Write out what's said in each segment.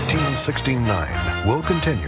1969 will continue.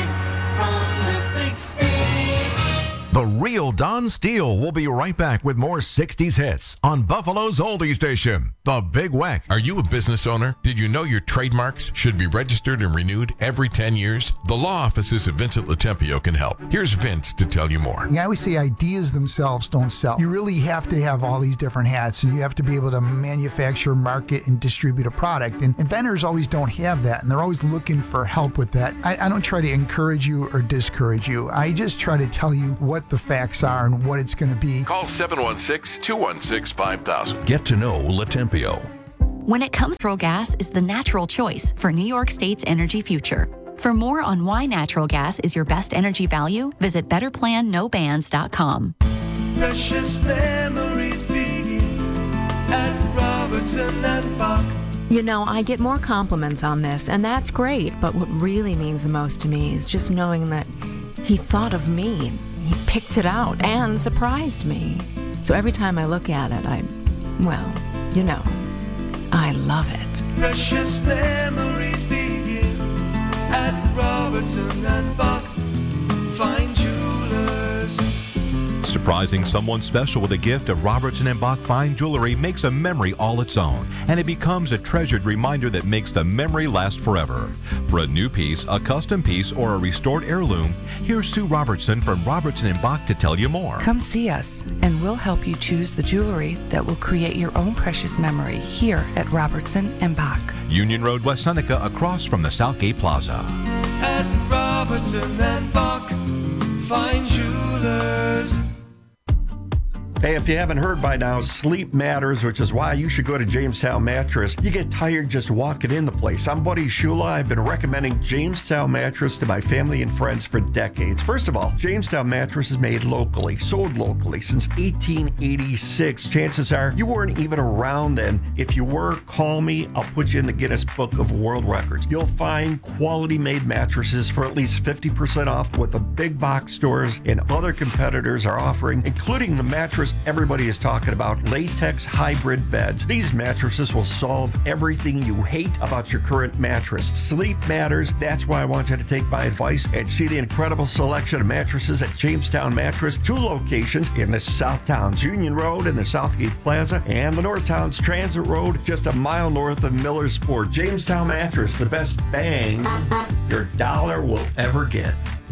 The real Don Steele will be right back with more 60s hits on Buffalo's oldie station, The Big Weck. Are you a business owner? Did you know your trademarks should be registered and renewed every 10 years? The law offices of Vincent Latempio can help. Here's Vince to tell you more. I always say ideas themselves don't sell. You really have to have all these different hats, and you have to be able to manufacture, market, and distribute a product. And inventors always don't have that, and they're always looking for help with that. I don't try to encourage you or discourage you. I just try to tell you what the facts are and what it's going to be. Call 716-216-5000. Get to know Latempio. When it comes, natural gas is the natural choice for New York State's energy future. For more on why natural gas is your best energy value, visit betterplannobans.com. Precious memories begin at Robertson and Bach. You know, I get more compliments on this, and that's great, but what really means the most to me is just knowing that he thought of me. He picked it out and surprised me. So every time I look at it, I love it. Precious memories begin at Robertson and Bach. Fine jewelers. Surprising someone special with a gift of Robertson & Bach fine jewelry makes a memory all its own, and it becomes a treasured reminder that makes the memory last forever. For a new piece, a custom piece, or a restored heirloom, here's Sue Robertson from Robertson & Bach to tell you more. Come see us, and we'll help you choose the jewelry that will create your own precious memory here at Robertson & Bach. Union Road, West Seneca, across from the Southgate Plaza. At Robertson and Bach, fine jewelers. Hey, if you haven't heard by now, sleep matters, which is why you should go to Jamestown Mattress. You get tired just walking in the place. I'm Buddy Shula. I've been recommending Jamestown Mattress to my family and friends for decades. First of all, Jamestown Mattress is made locally, sold locally since 1886. Chances are you weren't even around then. If you were, call me. I'll put you in the Guinness Book of World Records. You'll find quality-made mattresses for at least 50% off what the big box stores and other competitors are offering, including the mattress everybody is talking about, latex hybrid beds. These mattresses will solve everything you hate about your current mattress. Sleep matters. That's why I want you to take my advice and see the incredible selection of mattresses at Jamestown Mattress. 2 locations in the South Towns, Union Road and the Southgate Plaza, and the North Towns Transit Road, just a mile north of Millersport. Jamestown Mattress, the best bang your dollar will ever get.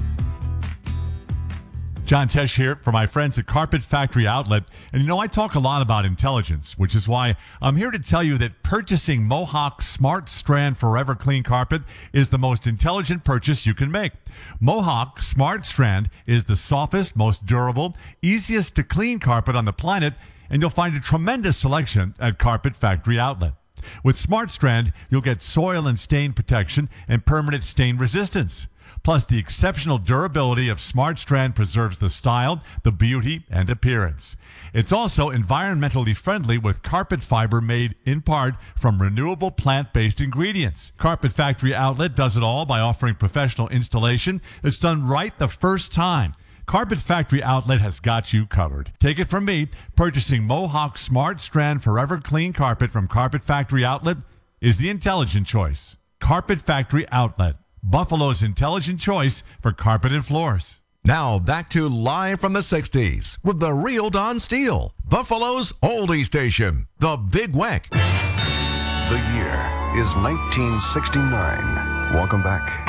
John Tesh here for my friends at Carpet Factory Outlet. And you know, I talk a lot about intelligence, which is why I'm here to tell you that purchasing Mohawk Smart Strand Forever Clean Carpet is the most intelligent purchase you can make. Mohawk Smart Strand is the softest, most durable, easiest to clean carpet on the planet, and you'll find a tremendous selection at Carpet Factory Outlet. With Smart Strand, you'll get soil and stain protection and permanent stain resistance. Plus, the exceptional durability of Smart Strand preserves the style, the beauty, and appearance. It's also environmentally friendly with carpet fiber made in part from renewable plant-based ingredients. Carpet Factory Outlet does it all by offering professional installation that's done right the first time. Carpet Factory Outlet has got you covered. Take it from me, purchasing Mohawk Smart Strand Forever Clean Carpet from Carpet Factory Outlet is the intelligent choice. Carpet Factory Outlet, Buffalo's intelligent choice for carpet and floors. Now back to Live from the 60s with the real Don Steele, Buffalo's oldie station, The Big Weck. The year is 1969. Welcome back.